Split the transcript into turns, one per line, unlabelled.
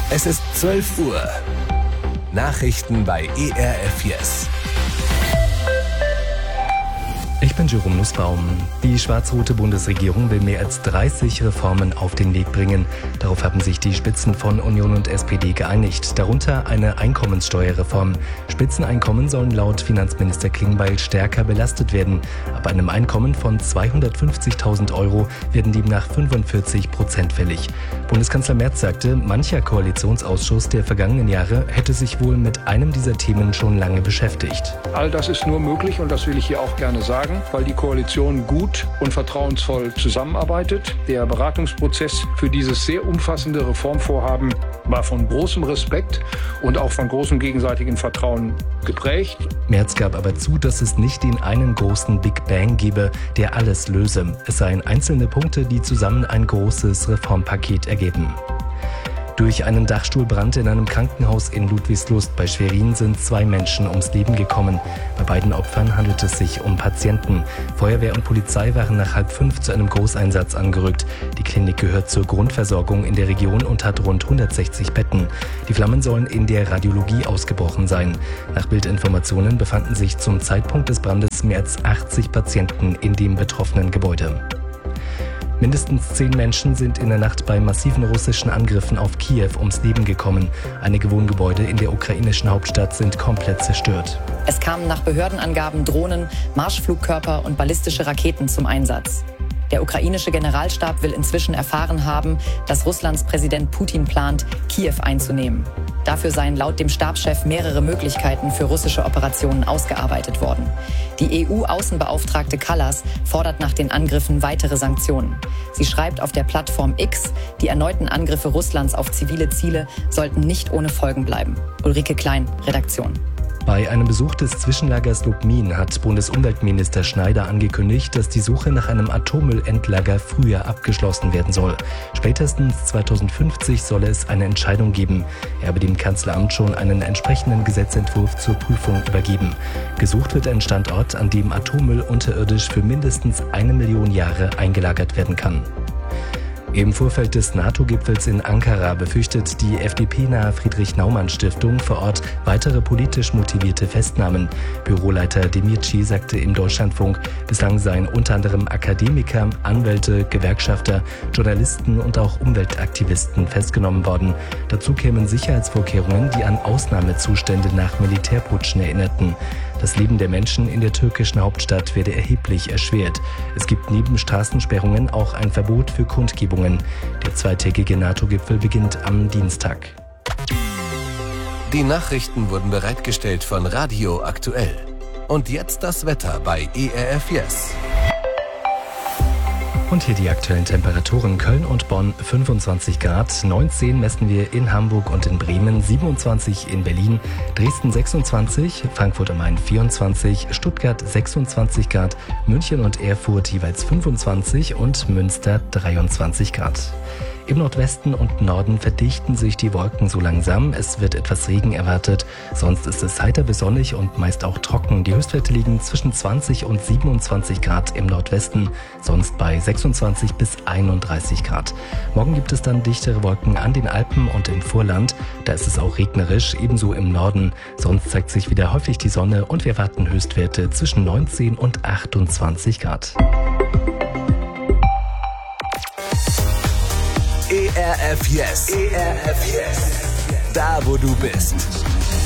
Es ist 12 Uhr. Nachrichten bei ERF Yes.
Ich bin Jerome Nussbaum. Die schwarz-rote Bundesregierung will mehr als 30 Reformen auf den Weg bringen. Darauf haben sich die Spitzen von Union und SPD geeinigt. Darunter eine Einkommenssteuerreform. Spitzeneinkommen sollen laut Finanzminister Klingbeil stärker belastet werden. Ab einem Einkommen von 250.000 Euro werden demnach 45% fällig. Bundeskanzler Merz sagte, mancher Koalitionsausschuss der vergangenen Jahre hätte sich wohl mit einem dieser Themen schon lange beschäftigt.
All das ist nur möglich, und das will ich hier auch gerne sagen, weil die Koalition gut und vertrauensvoll zusammenarbeitet. Der Beratungsprozess für dieses sehr umfassende Reformvorhaben war von großem Respekt und auch von großem gegenseitigen Vertrauen geprägt.
Merz gab aber zu, dass es nicht den einen großen Big Bang gebe, der alles löse. Es seien einzelne Punkte, die zusammen ein großes Reformpaket ergeben. Durch einen Dachstuhlbrand in einem Krankenhaus in Ludwigslust bei Schwerin sind 2 Menschen ums Leben gekommen. Bei beiden Opfern handelt es sich um Patienten. Feuerwehr und Polizei waren nach 4:30 zu einem Großeinsatz angerückt. Die Klinik gehört zur Grundversorgung in der Region und hat rund 160 Betten. Die Flammen sollen in der Radiologie ausgebrochen sein. Nach Bildinformationen befanden sich zum Zeitpunkt des Brandes mehr als 80 Patienten in dem betroffenen Gebäude. Mindestens 10 Menschen sind in der Nacht bei massiven russischen Angriffen auf Kiew ums Leben gekommen. Einige Wohngebäude in der ukrainischen Hauptstadt sind komplett zerstört.
Es kamen nach Behördenangaben Drohnen, Marschflugkörper und ballistische Raketen zum Einsatz. Der ukrainische Generalstab will inzwischen erfahren haben, dass Russlands Präsident Putin plant, Kiew einzunehmen. Dafür seien laut dem Stabschef mehrere Möglichkeiten für russische Operationen ausgearbeitet worden. Die EU-Außenbeauftragte Kallas fordert nach den Angriffen weitere Sanktionen. Sie schreibt auf der Plattform X, die erneuten Angriffe Russlands auf zivile Ziele sollten nicht ohne Folgen bleiben. Ulrike Klein, Redaktion.
Bei einem Besuch des Zwischenlagers Lubmin hat Bundesumweltminister Schneider angekündigt, dass die Suche nach einem Atommüllendlager früher abgeschlossen werden soll. Spätestens 2050 solle es eine Entscheidung geben. Er habe dem Kanzleramt schon einen entsprechenden Gesetzentwurf zur Prüfung übergeben. Gesucht wird ein Standort, an dem Atommüll unterirdisch für mindestens 1 Million Jahre eingelagert werden kann. Im Vorfeld des NATO-Gipfels in Ankara befürchtet die FDP-nahe Friedrich-Naumann-Stiftung vor Ort weitere politisch motivierte Festnahmen. Büroleiter Demirci sagte im Deutschlandfunk, bislang seien unter anderem Akademiker, Anwälte, Gewerkschafter, Journalisten und auch Umweltaktivisten festgenommen worden. Dazu kämen Sicherheitsvorkehrungen, die an Ausnahmezustände nach Militärputschen erinnerten. Das Leben der Menschen in der türkischen Hauptstadt werde erheblich erschwert. Es gibt neben Straßensperrungen auch ein Verbot für Kundgebungen. Der zweitägige NATO-Gipfel beginnt am Dienstag.
Die Nachrichten wurden bereitgestellt von Radio Aktuell. Und jetzt das Wetter bei ERF Yes.
Und hier die aktuellen Temperaturen: Köln und Bonn 25 Grad, 19 messen wir in Hamburg und in Bremen, 27 in Berlin, Dresden 26, Frankfurt am Main 24, Stuttgart 26 Grad, München und Erfurt jeweils 25 und Münster 23 Grad. Im Nordwesten und Norden verdichten sich die Wolken so langsam. Es wird etwas Regen erwartet. Sonst ist es heiter bis sonnig und meist auch trocken. Die Höchstwerte liegen zwischen 20 und 27 Grad im Nordwesten, sonst bei 26 bis 31 Grad. Morgen gibt es dann dichtere Wolken an den Alpen und im Vorland. Da ist es auch regnerisch, ebenso im Norden. Sonst zeigt sich wieder häufig die Sonne und wir erwarten Höchstwerte zwischen 19 und 28 Grad.
ERF Yes. ERF Yes. Da, wo du bist.